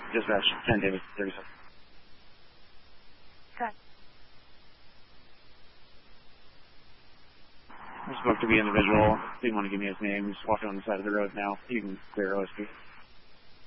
Dispatch, 10 David, 37. Okay. I spoke to the individual. Didn't want to give me his name. He's walking on the side of the road now. You can clear OSP.